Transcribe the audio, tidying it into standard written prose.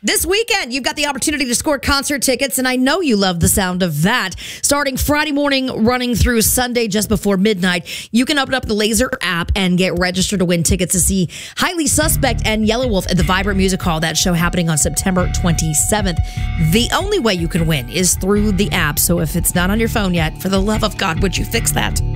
This weekend, you've got the opportunity to score concert tickets, and I know you love the sound of that. Starting Friday morning, running through Sunday just before midnight, you can open up the Laser app and get registered to win tickets to see Highly Suspect and Yelawolf at the Vibrant Music Hall. That show happening on September 27th. The only way you can win is through the app, so if it's not on your phone yet, for the love of God, would you fix that?